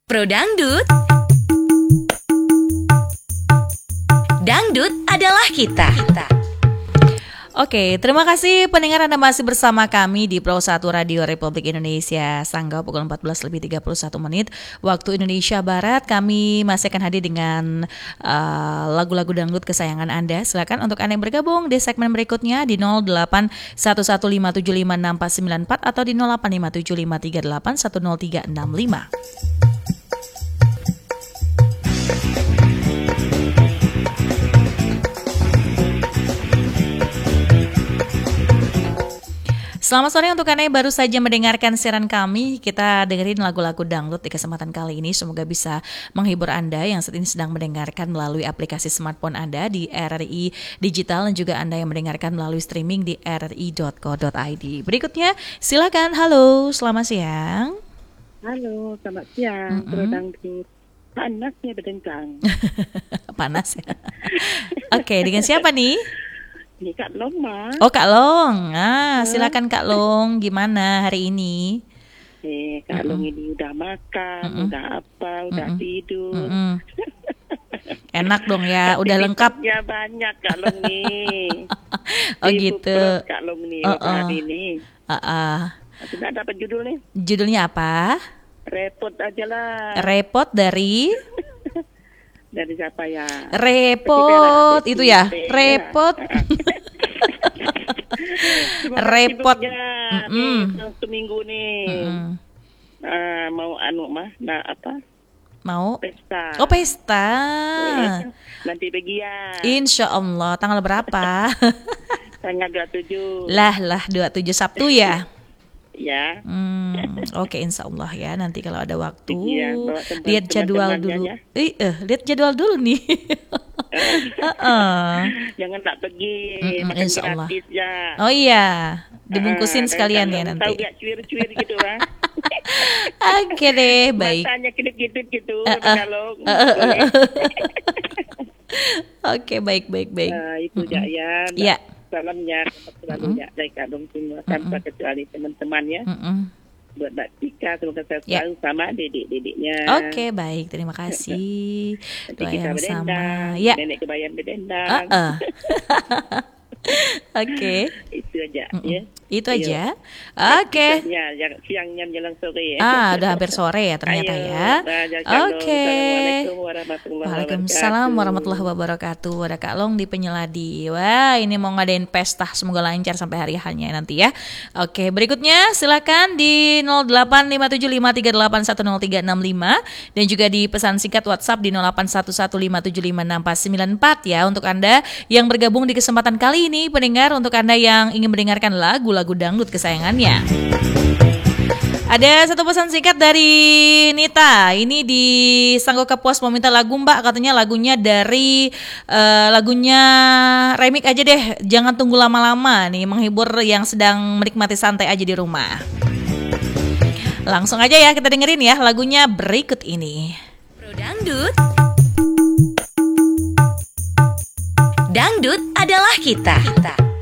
Pro Dangdut, Dangdut adalah kita. Oke, terima kasih pendengar Anda masih bersama kami di Pro 1 Radio Republik Indonesia. Sangga pukul 14:31 waktu Indonesia Barat. Kami masih akan hadir dengan lagu-lagu dangdut kesayangan Anda. Silakan untuk Anda yang bergabung di segmen berikutnya di 081115756494 atau di 085753810365. Selamat sore untuk Anda yang baru saja mendengarkan siaran kami. Kita dengerin lagu-lagu dangdut di kesempatan kali ini. Semoga bisa menghibur Anda yang saat ini sedang mendengarkan melalui aplikasi smartphone Anda di RRI Digital, dan juga Anda yang mendengarkan melalui streaming di rri.co.id. Berikutnya, silakan. Halo, selamat siang. Halo, selamat siang. Pro Dangdut. Panasnya berdencang. Panas ya. Oke, dengan siapa nih? Ini Kak Long, Ma. Oh, Kak Long. Silakan Kak Long. Gimana hari ini? Kak Long ini udah makan, udah apa, udah tidur. Enak dong ya, udah lengkap. Ya banyak Kak Long nih. Oh gitu. Kak Long nih hari ini. Sudah dapat judulnya? Judulnya apa? Repot aja lah. Repot dari? Dari siapa ya? Repot itu ya? Repot. Repot. Seminggu nih. Mau mah? Nah apa? Mau? Pesta. Oh, pesta. Nanti pergi ya. Insya Allah. Tanggal berapa? Tanggal 27. Lah 27 Sabtu ya? Ya. Oke, insya Allah ya. Nanti kalau ada waktu, Iya, lihat jadwal dulu. Lihat jadwal dulu nih. Jangan tak pergi. Insya Allah. Gratis ya. Oh iya, dibungkusin sekalian ya nanti. Tahu gak cuir-cuir gitu kan? Oke deh, baik. Matanya kedip-kedip gitu. Oke, baik. Itu Jayan. Iya. Salamnya selalu dari Kak Dong semua tanpa kecuali teman-temannya. Buat Mbak Tika, semoga saya selalu sama dedek-dedeknya. Oke, baik, terima kasih. Nanti Doa kita yang berdendang. sama. Ya. Nenek kebayang berdendang. Oke. Itu aja ya. Itu aja. Oke. Siangnya menjelang sore ya. Udah hampir sore ya ternyata ya. Oke. Waalaikumsalam warahmatullahi wabarakatuh. Ada Kak Long di Penyeladi. Wah, ini mau ngadain pesta, semoga lancar sampai hari hanya nanti ya. Oke, berikutnya silakan di 085753810365 dan juga di pesan singkat WhatsApp di 081157569494 ya untuk Anda yang bergabung di kesempatan kali ini, pendengar, untuk Anda yang ingin mendengarkan lagu dangdut kesayangannya. Ada satu pesan singkat dari Nita. Ini di Sanggo Kapuas mau minta lagu, Mbak. Katanya lagunya dari lagunya remix aja deh. Jangan tunggu lama-lama nih, menghibur yang sedang menikmati santai aja di rumah. Langsung aja ya kita dengerin ya lagunya berikut ini. Pro Dangdut, Dangdut adalah kita.